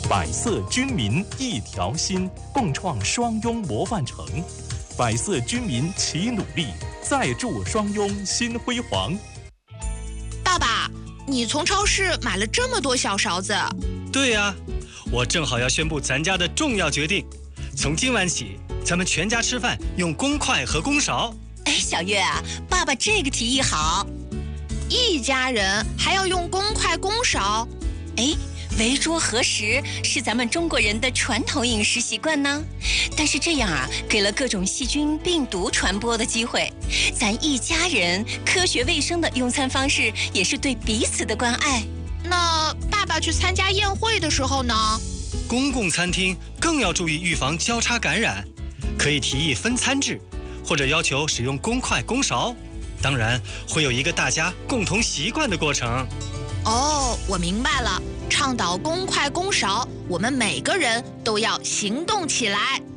百色军民一条心，共创双拥模范城。百色军民齐努力，再铸双拥新辉煌。 爸爸，你从超市买了这么多小勺子？ 对呀，我正好要宣布咱家的重要决定，从今晚起，咱们全家吃饭用公筷和公勺。 哎，小月啊，爸爸这个提议好。 一家人还要用公筷公勺？ 哎，围桌合食是咱们中国人的传统饮食习惯呢，但是这样啊，给了各种细菌病毒传播的机会。咱一家人科学卫生的用餐方式，也是对彼此的关爱。 那爸爸去参加宴会的时候呢？ 公共餐厅更要注意预防交叉感染，可以提议分餐制，或者要求使用公筷公勺。当然，会有一个大家共同习惯的过程。 哦，我明白了，倡导公筷公勺，我们每个人都要行动起来。